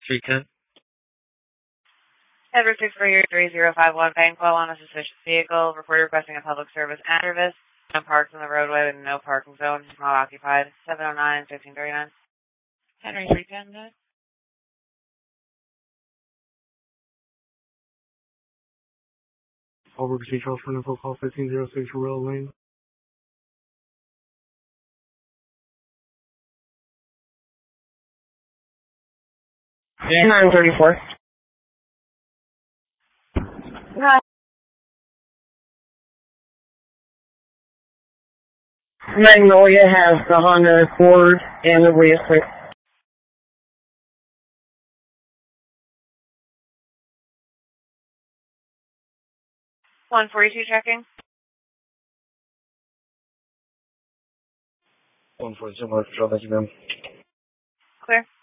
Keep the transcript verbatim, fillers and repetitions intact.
three ten. Edward six for your three zero five one Bankwell on a suspicious vehicle. Report requesting a public service and service. No parks on the roadway with no parking zone. Not occupied. seven oh nine, fifteen thirty-nine. Henry three ten, good. Over to Charles for info call fifteen oh six Rail Lane. nine thirty-four. Hi. Magnolia has the Honda Accord and the Racer. one forty-two checking. one forty-two, Mark, thank you, ma'am. Clear.